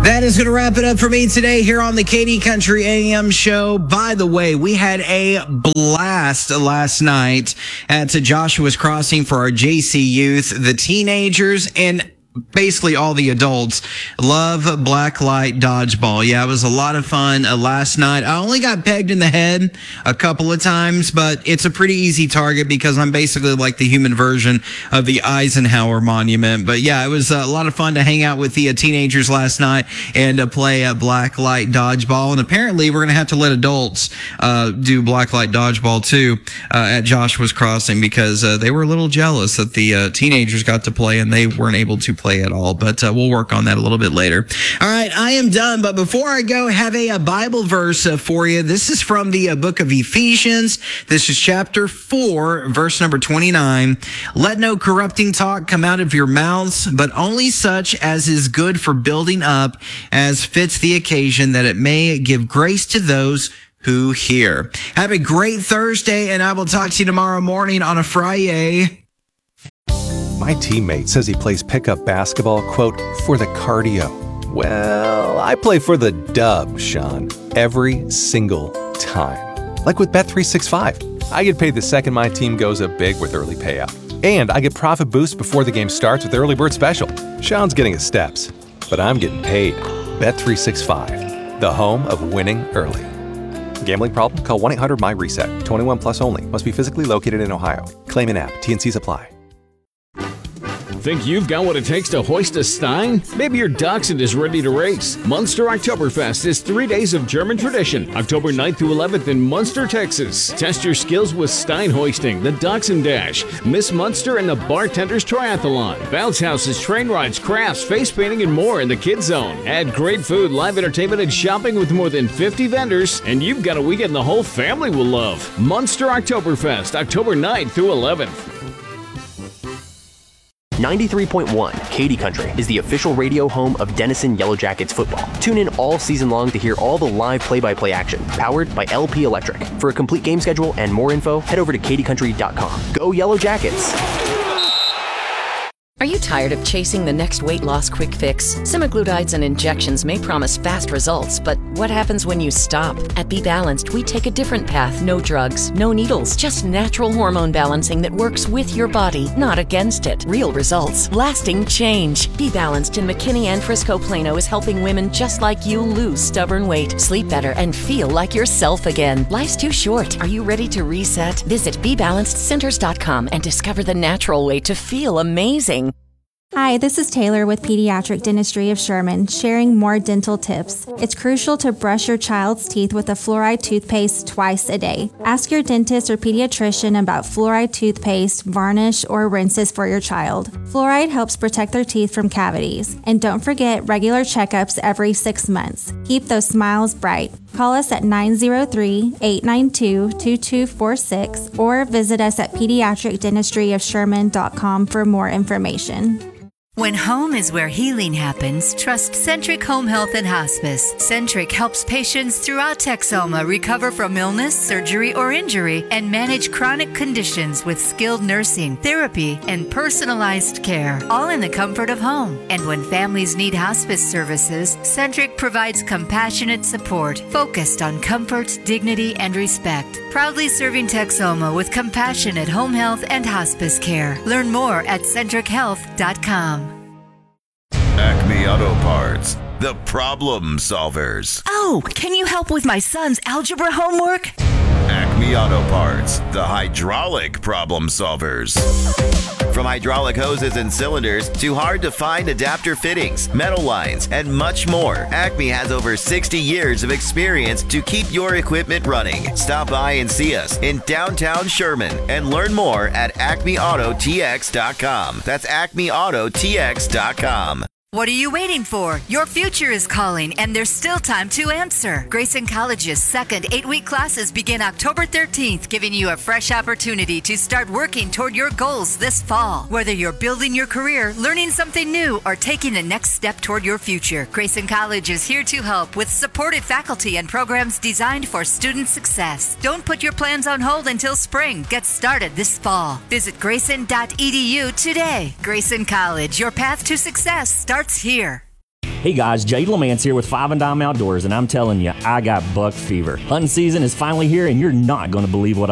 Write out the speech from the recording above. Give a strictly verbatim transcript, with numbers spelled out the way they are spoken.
That is going to wrap it up for me today here on the Katy Country A M show. By the way, we had a blast last night at Joshua's Crossing for our J C youth. The teenagers and basically all the adults love blacklight dodgeball. Yeah, it was a lot of fun uh, last night. I only got pegged in the head a couple of times, but it's a pretty easy target because I'm basically like the human version of the Eisenhower Monument. But yeah, it was a lot of fun to hang out with the uh, teenagers last night and uh, play uh, blacklight dodgeball. And apparently we're going to have to let adults uh, do blacklight dodgeball too uh, at Joshua's Crossing because uh, they were a little jealous that the uh, teenagers got to play and they weren't able to play at all, but uh, we'll work on that a little bit later. All right, I am done, but before I go, have a, a Bible verse uh, for you. This is from the uh, book of Ephesians. This is chapter four, verse number twenty-nine. Let no corrupting talk come out of your mouths, but only such as is good for building up, as fits the occasion, that it may give grace to those who hear. Have a great Thursday, and I will talk to you tomorrow morning on a Friday. My teammate says he plays pickup basketball, quote, for the cardio. Well, I play for the dub, Sean, every single time. Like with Bet three sixty-five. I get paid the second my team goes up big with early payout. And I get profit boost before the game starts with Early Bird Special. Sean's getting his steps, but I'm getting paid. Bet three sixty-five, the home of winning early. Gambling problem? Call one eight hundred M Y reset. twenty-one plus only. Must be physically located in Ohio. Claim in app. T and Cs apply. Think you've got what it takes to hoist a Stein? Maybe your Dachshund is ready to race. Munster Oktoberfest is three days of German tradition, October ninth through eleventh in Munster, Texas. Test your skills with Stein hoisting, the Dachshund Dash, Miss Munster and the Bartender's Triathlon, bounce houses, train rides, crafts, face painting, and more in the Kids Zone. Add great food, live entertainment, and shopping with more than fifty vendors, and you've got a weekend the whole family will love. Munster Oktoberfest, October ninth through eleventh. ninety-three point one Katy Country is the official radio home of Denison Yellow Jackets football. Tune in all season long to hear all the live play-by-play action, powered by L P Electric. For a complete game schedule and more info, head over to katy country dot com. Go Yellow Jackets! Are you tired of chasing the next weight loss quick fix? Semaglutides and injections may promise fast results, but what happens when you stop? At Be Balanced, we take a different path. No drugs, no needles, just natural hormone balancing that works with your body, not against it. Real results, lasting change. Be Balanced in McKinney and Frisco Plano is helping women just like you lose stubborn weight, sleep better, and feel like yourself again. Life's too short. Are you ready to reset? Visit be balanced centers dot com and discover the natural way to feel amazing. Hi, this is Taylor with Pediatric Dentistry of Sherman, sharing more dental tips. It's crucial to brush your child's teeth with a fluoride toothpaste twice a day. Ask your dentist or pediatrician about fluoride toothpaste, varnish, or rinses for your child. Fluoride helps protect their teeth from cavities. And don't forget regular checkups every six months. Keep those smiles bright. Call us at nine zero three, eight nine two, two two four six or visit us at pediatric dentistry of sherman dot com for more information. When home is where healing happens, trust Centric Home Health and Hospice. Centric helps patients throughout Texoma recover from illness, surgery, or injury and manage chronic conditions with skilled nursing, therapy, and personalized care, all in the comfort of home. And when families need hospice services, Centric provides compassionate support focused on comfort, dignity, and respect. Proudly serving Texoma with compassionate home health and hospice care. Learn more at centric health dot com. Acme Auto Parts, the problem solvers. Oh, can you help with my son's algebra homework? Acme Auto Parts, the hydraulic problem solvers. From hydraulic hoses and cylinders to hard-to-find adapter fittings, metal lines, and much more, Acme has over sixty years of experience to keep your equipment running. Stop by and see us in downtown Sherman and learn more at acme auto t x dot com. That's acme auto t x dot com. What are you waiting for? Your future is calling, and there's still time to answer. Grayson College's second eight-week classes begin October thirteenth, giving you a fresh opportunity to start working toward your goals this fall. Whether you're building your career, learning something new, or taking the next step toward your future, Grayson College is here to help with supportive faculty and programs designed for student success. Don't put your plans on hold until spring. Get started this fall. Visit grayson dot e d u today. Grayson College, your path to success starts here. Hey guys, Jay Lamance here with Five and Dime Outdoors, and I'm telling you, I got buck fever. Hunting season is finally here, and you're not going to believe what